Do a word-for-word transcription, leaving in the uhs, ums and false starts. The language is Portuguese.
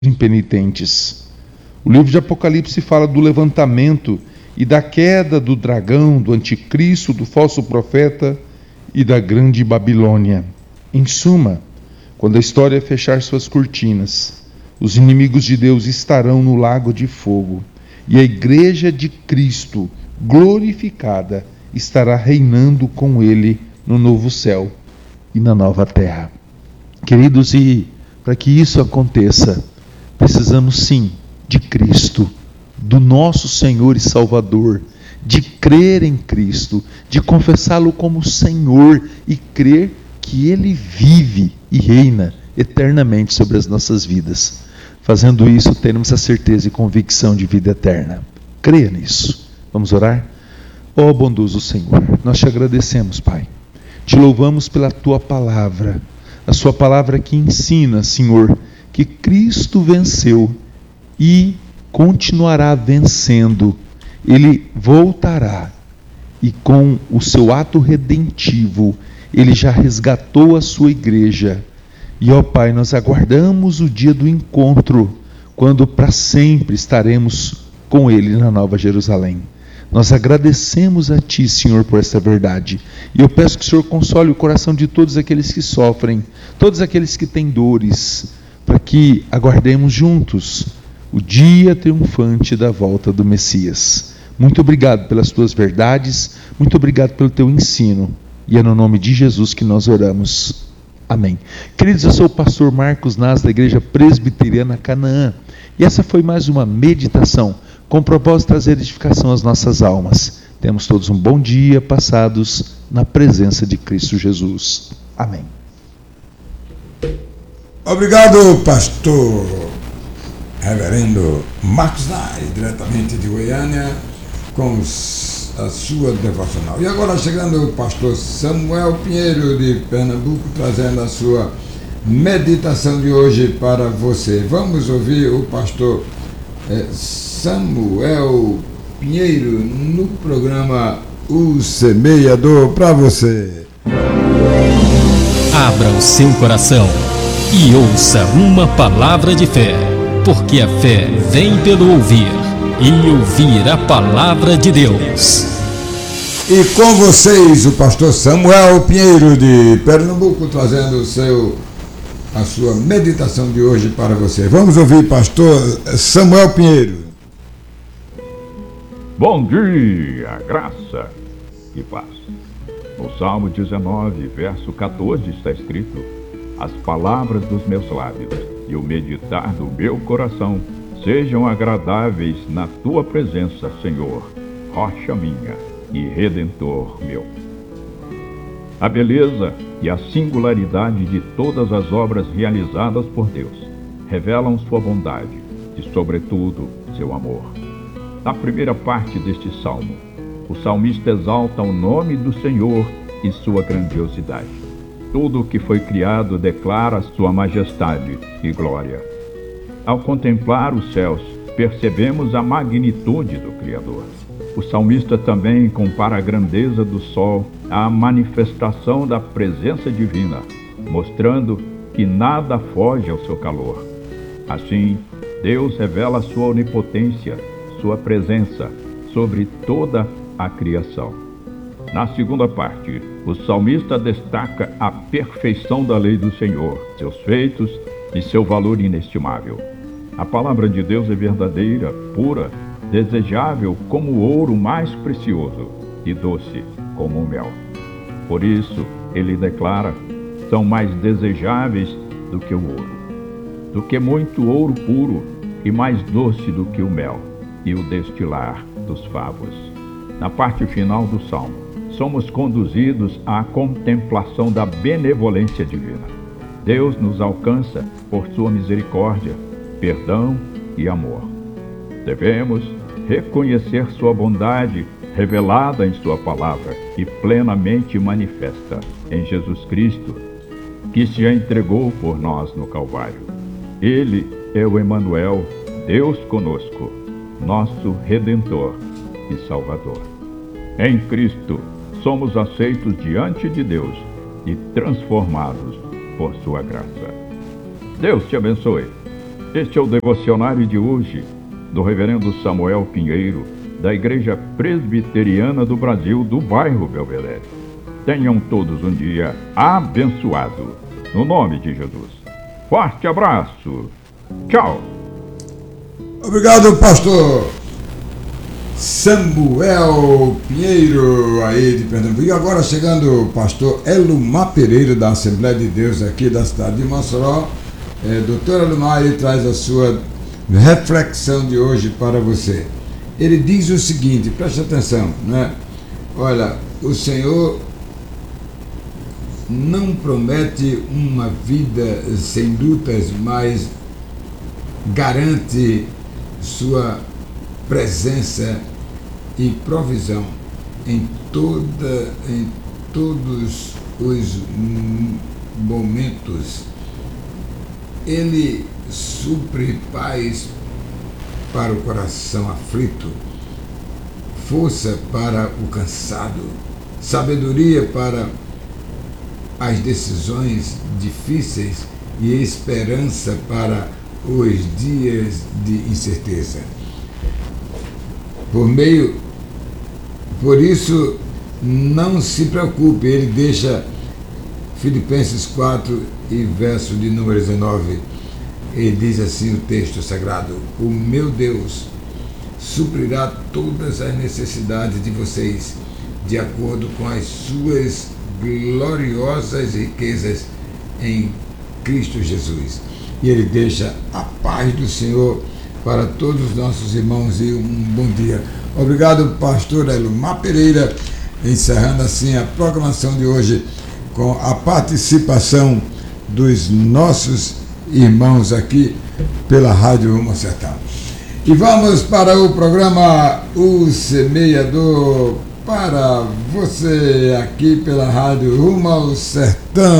impenitentes. O livro de Apocalipse fala do levantamento e da queda do dragão, do anticristo, do falso profeta e da grande Babilônia. Em suma, quando a história fechar suas cortinas, os inimigos de Deus estarão no lago de fogo e a igreja de Cristo, glorificada, estará reinando com ele no novo céu e na nova terra. Queridos, e para que isso aconteça, precisamos sim de Cristo, do nosso Senhor e Salvador, de crer em Cristo, de confessá-lo como Senhor e crer que Ele vive e reina eternamente sobre as nossas vidas. Fazendo isso, teremos a certeza e convicção de vida eterna. Creia nisso. Vamos orar? Ó bondoso Senhor, nós te agradecemos, Pai. Te louvamos pela Tua palavra, a Sua palavra que ensina, Senhor, que Cristo venceu e continuará vencendo. Ele voltará e com o seu ato redentivo, Ele já resgatou a sua igreja. E, ó Pai, nós aguardamos o dia do encontro, quando para sempre estaremos com Ele na Nova Jerusalém. Nós agradecemos a Ti, Senhor, por essa verdade. E eu peço que o Senhor console o coração de todos aqueles que sofrem, todos aqueles que têm dores, para que aguardemos juntos o dia triunfante da volta do Messias. Muito obrigado pelas Tuas verdades, muito obrigado pelo Teu ensino. E é no nome de Jesus que nós oramos. Amém. Queridos, eu sou o pastor Marcos Nas, da Igreja Presbiteriana Canaã. E essa foi mais uma meditação com o propósito de trazer edificação às nossas almas. Temos todos um bom dia passados na presença de Cristo Jesus. Amém. Obrigado, pastor Reverendo Marcos Nas, diretamente de Goiânia, com a sua devocional. E agora chegando o pastor Samuel Pinheiro, de Pernambuco, trazendo a sua meditação de hoje para você. Vamos ouvir o pastor eh, Samuel Pinheiro no programa O Semeador para você. Abra o seu coração e ouça uma palavra de fé, porque a fé vem pelo ouvir, e ouvir a palavra de Deus. E com vocês, o pastor Samuel Pinheiro, de Pernambuco, trazendo o seu, a sua meditação de hoje para você. Vamos ouvir, pastor Samuel Pinheiro. Bom dia, graça e paz. No Salmo dezenove, verso catorze, está escrito: as palavras dos meus lábios e o meditar do meu coração sejam agradáveis na Tua presença, Senhor, rocha minha e redentor meu. A beleza e a singularidade de todas as obras realizadas por Deus revelam sua bondade e, sobretudo, seu amor. Na primeira parte deste salmo, o salmista exalta o nome do Senhor e sua grandiosidade. Tudo o que foi criado declara sua majestade e glória. Ao contemplar os céus, percebemos a magnitude do Criador. O salmista também compara a grandeza do sol à manifestação da presença divina, mostrando que nada foge ao seu calor. Assim, Deus revela sua onipotência, sua presença sobre toda a criação. Na segunda parte, o salmista destaca a perfeição da lei do Senhor, seus feitos e seu valor inestimável. A palavra de Deus é verdadeira, pura, desejável como o ouro mais precioso e doce como o mel. Por isso, ele declara: são mais desejáveis do que o ouro, do que muito ouro puro, e mais doce do que o mel e o destilar dos favos. Na parte final do salmo, somos conduzidos à contemplação da benevolência divina. Deus nos alcança por sua misericórdia, perdão e amor. Devemos reconhecer sua bondade revelada em sua palavra e plenamente manifesta em Jesus Cristo, que se entregou por nós no Calvário. Ele é o Emanuel, Deus conosco, nosso Redentor e Salvador. Em Cristo, somos aceitos diante de Deus e transformados por sua graça. Deus te abençoe Este é o devocionário de hoje, do reverendo Samuel Pinheiro, da Igreja Presbiteriana do Brasil, do bairro Belvedere. Tenham todos um dia abençoado, no nome de Jesus. Forte abraço. Tchau. Obrigado, pastor Samuel Pinheiro, aí de Pernambuco. E agora chegando o pastor Elumar Pereira, da Assembleia de Deus aqui da cidade de Mossoró. É, doutor Elumar, ele traz a sua reflexão de hoje para você. Ele diz o seguinte, preste atenção, né? Olha, o Senhor não promete uma vida sem lutas, mas garante sua presença e provisão em, toda, em todos os momentos. Ele supre paz para o coração aflito, força para o cansado, sabedoria para as decisões difíceis e esperança para os dias de incerteza. Por meio, por isso, não se preocupe, ele deixa Filipenses quatro e verso de número dezenove, ele diz assim o texto sagrado: o meu Deus suprirá todas as necessidades de vocês, de acordo com as suas gloriosas riquezas em Cristo Jesus. E ele deixa a paz do Senhor para todos os nossos irmãos e um bom dia. Obrigado, pastor Elumar Pereira, encerrando assim a programação de hoje com a participação dos nossos irmãos aqui pela Rádio Rumo ao Sertão. E vamos para o programa O Semeador, para você aqui pela Rádio Rumo ao Sertão.